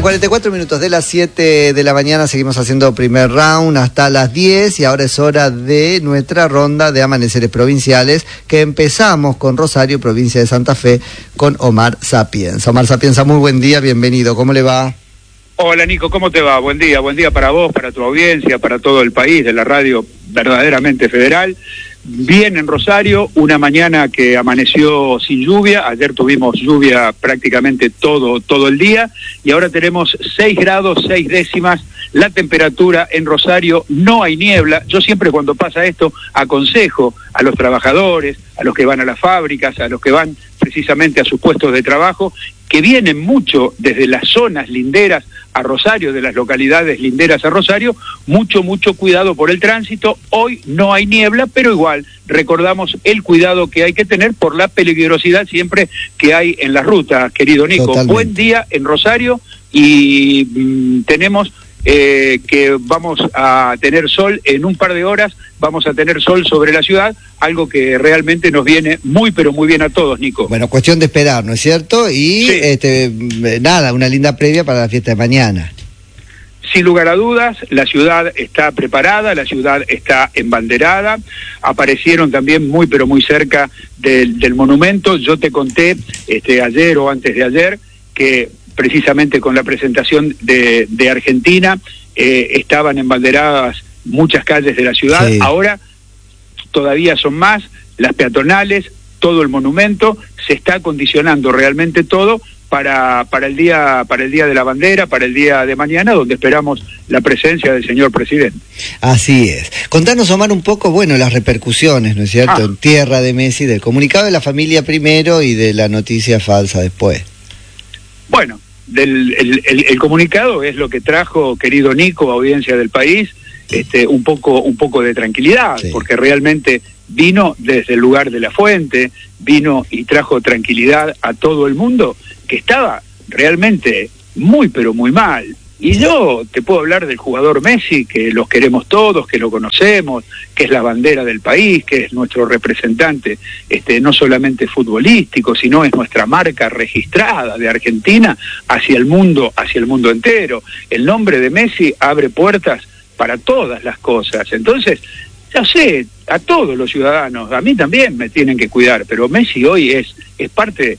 44 minutos de las 7 de la mañana seguimos haciendo primer round hasta las 10 y ahora es hora de nuestra ronda de amaneceres provinciales que empezamos con Rosario, provincia de Santa Fe, con Omar Sapienza. Omar Sapienza, muy buen día, bienvenido, ¿cómo le va? Hola Nico, ¿cómo te va? Buen día para vos, para tu audiencia, para todo el país de la radio verdaderamente federal. Bien en Rosario, una mañana que amaneció sin lluvia, ayer tuvimos lluvia prácticamente todo el día y ahora tenemos 6 grados, 6 décimas, la temperatura en Rosario, no hay niebla. Yo siempre cuando pasa esto aconsejo a los trabajadores, a los que van a las fábricas, a los que van precisamente a sus puestos de trabajo, que vienen mucho desde las zonas linderas a Rosario, de las localidades linderas a Rosario, mucho cuidado por el tránsito. Hoy no hay niebla, pero igual recordamos el cuidado que hay que tener por la peligrosidad siempre que hay en las rutas, querido Nico. Totalmente. Buen día en Rosario y tenemos que vamos a tener sol en un par de horas, vamos a tener sol sobre la ciudad, algo que realmente nos viene muy pero muy bien a todos, Nico. Bueno, cuestión de esperar, ¿no es cierto? Y sí. Nada, una linda previa para la fiesta de mañana. Sin lugar a dudas, la ciudad está preparada, la ciudad está embanderada, aparecieron también muy pero muy cerca del monumento. Yo te conté ayer o antes de ayer que precisamente con la presentación de Argentina estaban embanderadas muchas calles de la ciudad, sí. Ahora todavía son más, las peatonales, todo el monumento, se está acondicionando realmente todo para el día de la bandera, para el día de mañana, donde esperamos la presencia del señor presidente. Así es. Contanos, Omar, un poco, bueno, las repercusiones, ¿no es cierto?, en tierra de Messi, del comunicado de la familia primero y de la noticia falsa después. Bueno, el comunicado es lo que trajo, querido Nico, audiencia del país, un poco de tranquilidad, sí. Porque realmente vino desde el lugar de la fuente, vino y trajo tranquilidad a todo el mundo, que estaba realmente muy pero muy mal. Y yo te puedo hablar del jugador Messi, que los queremos todos, que lo conocemos, que es la bandera del país, que es nuestro representante, no solamente futbolístico, sino es nuestra marca registrada de Argentina hacia el mundo entero. El nombre de Messi abre puertas para todas las cosas. Entonces, ya sé, a todos los ciudadanos, a mí también me tienen que cuidar, pero Messi hoy es parte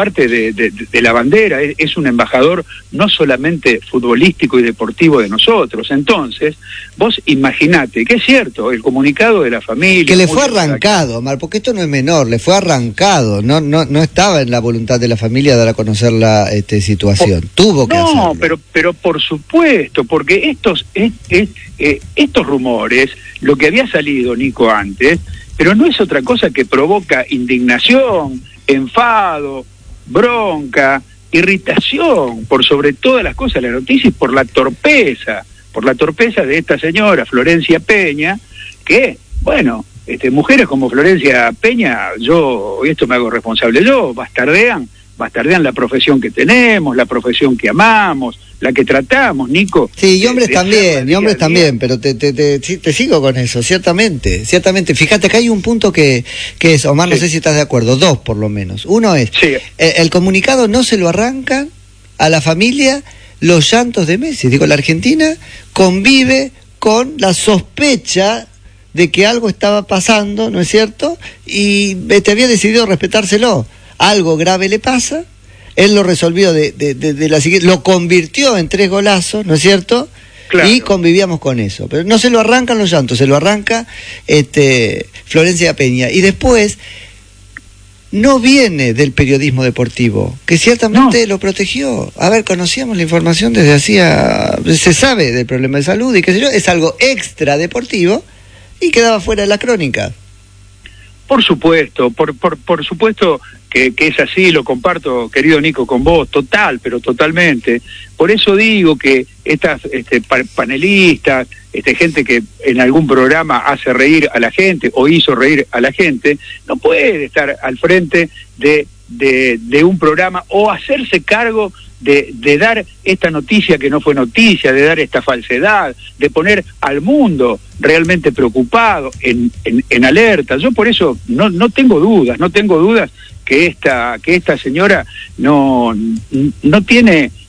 de la bandera, es un embajador no solamente futbolístico y deportivo de nosotros. Entonces, vos imaginate, que es cierto, el comunicado de la familia... Que le fue arrancado, Omar, porque esto no es menor, le fue arrancado, no estaba en la voluntad de la familia dar a conocer la situación, tuvo que hacerlo. No, pero por supuesto, porque estos rumores, lo que había salido, Nico, antes, pero no es otra cosa que provoca indignación, enfado, bronca, irritación, por sobre todas las cosas, la noticia, y por la torpeza de esta señora, Florencia Peña, que, bueno, mujeres como Florencia Peña, esto me hago responsable yo, bastardean la profesión que tenemos, la profesión que amamos, la que tratamos, Nico. Sí, y hombres también, pero te sigo con eso, ciertamente. Fíjate, acá hay un punto que es, Omar, no sé si estás de acuerdo, 2 por lo menos. Uno es, el comunicado no se lo arrancan a la familia los llantos de Messi. Digo, la Argentina convive con la sospecha de que algo estaba pasando, ¿no es cierto? Y te había decidido respetárselo. Algo grave le pasa, él lo resolvió de la siguiente, lo convirtió en 3 golazos, ¿no es cierto? Claro. Y convivíamos con eso. Pero no se lo arrancan los llantos, se lo arranca Florencia Peña. Y después, no viene del periodismo deportivo, que ciertamente lo protegió. A ver, conocíamos la información desde hacía... Se sabe del problema de salud y qué sé yo, es algo extra deportivo y quedaba fuera de la crónica. Por supuesto, por supuesto que es así, lo comparto, querido Nico, con vos, pero totalmente. Por eso digo que estas panelistas, gente que en algún programa hace reír a la gente o hizo reír a la gente, no puede estar al frente de un programa o hacerse cargo de dar esta noticia que no fue noticia, de dar esta falsedad, de poner al mundo realmente preocupado, en alerta. Yo por eso no tengo dudas que esta señora no tiene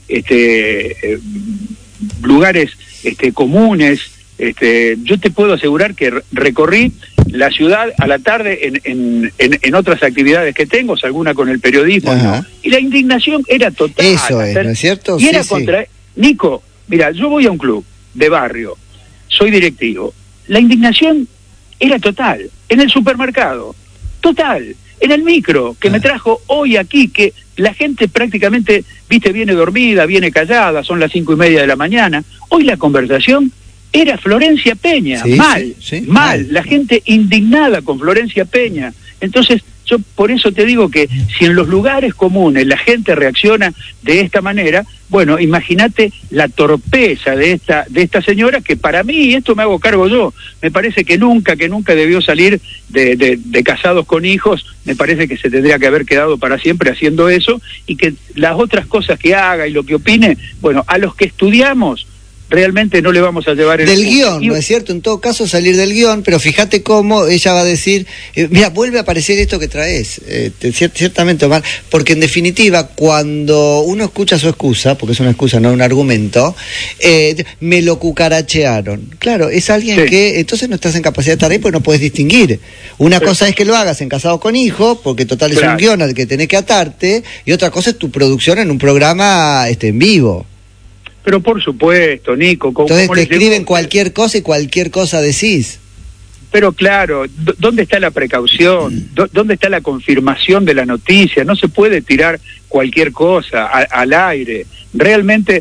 lugares comunes. Yo te puedo asegurar que recorrí la ciudad a la tarde en otras actividades que tengo, alguna con el periodismo, ¿no? Y la indignación era total. Eso es, ¿no es cierto? Y era contra... Nico, mira, yo voy a un club de barrio, soy directivo. La indignación era total. En el supermercado, total. En el micro, que me trajo hoy aquí, que la gente prácticamente, viene dormida, viene callada, son las 5:30 de la mañana. Hoy la conversación era Florencia Peña, mal. La gente indignada con Florencia Peña. Entonces, yo por eso te digo que si en los lugares comunes la gente reacciona de esta manera, bueno, imagínate la torpeza de esta señora, que para mí, esto me hago cargo yo, me parece que nunca debió salir de casados con hijos, me parece que se tendría que haber quedado para siempre haciendo eso, y que las otras cosas que haga y lo que opine, bueno, a los que estudiamos, realmente no le vamos a llevar del guión, ¿no es cierto? En todo caso salir del guión, pero fíjate cómo ella va a decir, mira, vuelve a aparecer esto que traes, ciertamente, Omar, porque en definitiva, cuando uno escucha su excusa, porque es una excusa, no un argumento, me lo cucarachearon. Claro, es alguien que, entonces no estás en capacidad de estar ahí, porque no puedes distinguir. Una cosa es que lo hagas en Casado con Hijos, porque total es un guión al que tenés que atarte, y otra cosa es tu producción en un programa en vivo. Pero por supuesto, Nico. Entonces te escriben cualquier cosa y cualquier cosa decís. Pero claro, ¿dónde está la precaución? ¿Dónde está la confirmación de la noticia? No se puede tirar cualquier cosa al aire. Realmente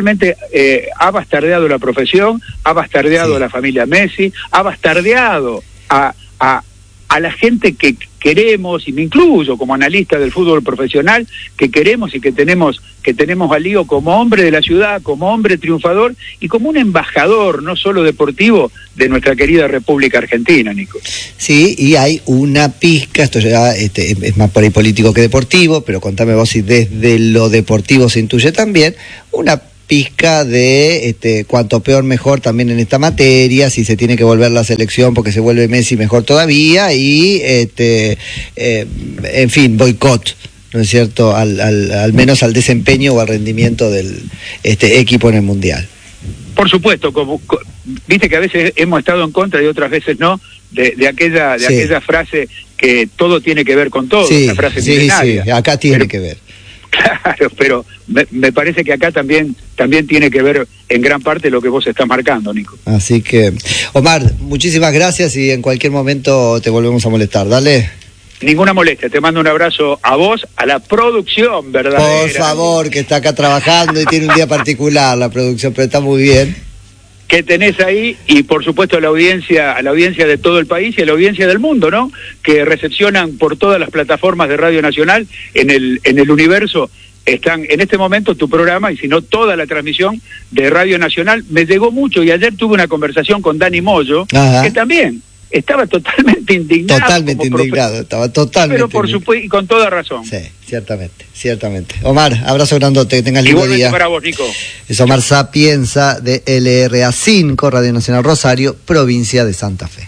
ha bastardeado la profesión, ha bastardeado a la familia Messi, ha bastardeado a la gente que queremos, y me incluyo como analista del fútbol profesional, que queremos y que tenemos a Lío como hombre de la ciudad, como hombre triunfador y como un embajador, no solo deportivo, de nuestra querida República Argentina, Nico. Sí, y hay una pizca, esto ya es más por ahí político que deportivo, pero contame vos si desde lo deportivo se intuye también, una pizca de cuanto peor mejor también en esta materia, si se tiene que volver la selección porque se vuelve Messi mejor todavía, y en fin, boicot, ¿no es cierto?, al menos al desempeño o al rendimiento del equipo en el Mundial. Por supuesto, viste que a veces hemos estado en contra y otras veces no, de aquella frase que todo tiene que ver con todo, esa frase milenaria. Sí, acá tiene que ver. Claro, pero me parece que acá también tiene que ver en gran parte lo que vos estás marcando, Nico. Así que, Omar, muchísimas gracias y en cualquier momento te volvemos a molestar, dale. Ninguna molestia, te mando un abrazo a vos, a la producción, ¿verdad? Por favor, que está acá trabajando y tiene un día particular la producción, pero está muy bien. Que tenés ahí, y por supuesto a la audiencia de todo el país y a la audiencia del mundo, ¿no? Que recepcionan por todas las plataformas de Radio Nacional en el universo. Están en este momento tu programa, y si no toda la transmisión de Radio Nacional. Me llegó mucho, y ayer tuve una conversación con Dani Moyo, que también estaba totalmente indignado. Estaba totalmente. Pero por supuesto, y con toda razón. Sí, ciertamente. Omar, abrazo grandote, que tengas lindo día. Igualmente para vos, Nico. Es Omar Sapienza de LRA 5, Radio Nacional Rosario, provincia de Santa Fe.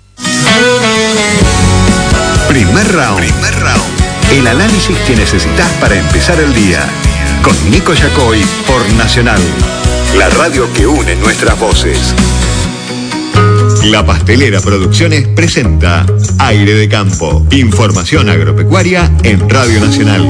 Primer round. El análisis que necesitas para empezar el día. Con Nico Yacoy por Nacional, la radio que une nuestras voces. La Pastelera Producciones presenta Aire de Campo. Información agropecuaria en Radio Nacional.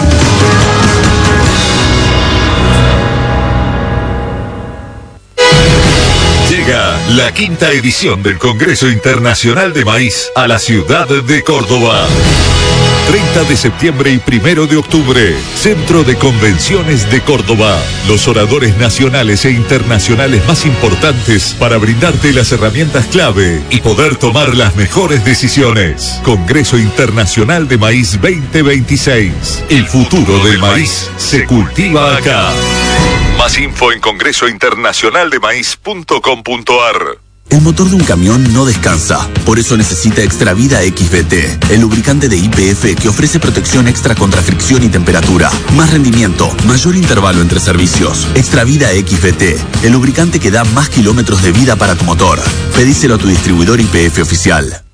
Llega la 5ª edición del Congreso Internacional de Maíz a la ciudad de Córdoba. 30 de septiembre y 1 de octubre, Centro de Convenciones de Córdoba. Los oradores nacionales e internacionales más importantes para brindarte las herramientas clave y poder tomar las mejores decisiones. Congreso Internacional de Maíz 2026. El futuro del maíz se cultiva acá. Más info en congresointernacionaldemaíz.com.ar. El motor de un camión no descansa, por eso necesita Extravida XBT, el lubricante de YPF que ofrece protección extra contra fricción y temperatura, más rendimiento, mayor intervalo entre servicios. Extravida XBT, el lubricante que da más kilómetros de vida para tu motor. Pedíselo a tu distribuidor YPF oficial.